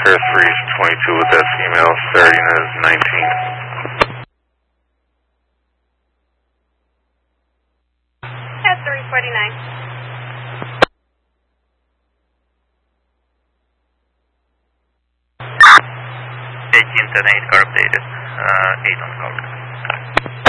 Fair 3's 22 with that female, Sardina is 19. At 349. 1810-8, car updated, 8 on call.